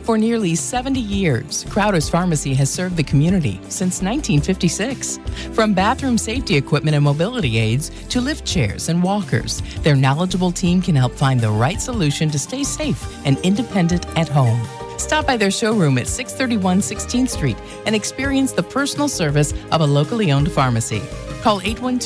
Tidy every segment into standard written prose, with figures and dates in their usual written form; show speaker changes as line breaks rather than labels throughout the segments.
For nearly 70 years, Crowder's Pharmacy has served the community since 1956. From bathroom safety equipment and mobility aids to lift chairs and walkers, their knowledgeable team can help find the right solution to stay safe and independent at home. Stop by their showroom at 631 16th Street and experience the personal service of a locally owned pharmacy. Call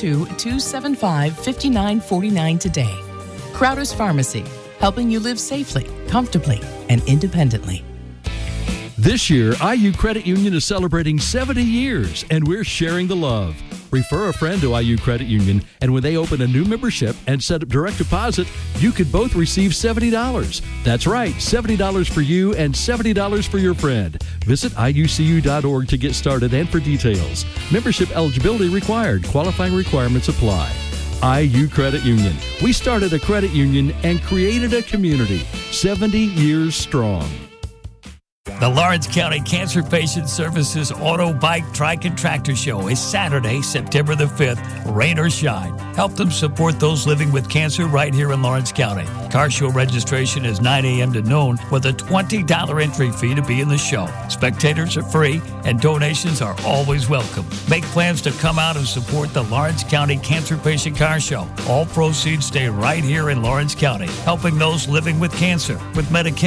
812-275-5949 today. Crowder's Pharmacy, helping you live safely, comfortably, and independently.
This year, IU Credit Union is celebrating 70 years, and we're sharing the love. Refer a friend to IU Credit Union, and when they open a new membership and set up direct deposit, you could both receive $70. That's right, $70 for you and $70 for your friend. Visit IUCU.org to get started and for details. Membership eligibility required. Qualifying requirements apply. IU Credit Union. We started a credit union and created a community. 70 years strong.
The Lawrence County Cancer Patient Services Auto, Bike, Trike, and Tractor Show is Saturday, September the 5th, rain or shine. Help them support those living with cancer right here in Lawrence County. Car show registration is 9 a.m. to noon with a $20 entry fee to be in the show. Spectators are free and donations are always welcome. Make plans to come out and support the Lawrence County Cancer Patient Car Show. All proceeds stay right here in Lawrence County, helping those living with cancer, with medication,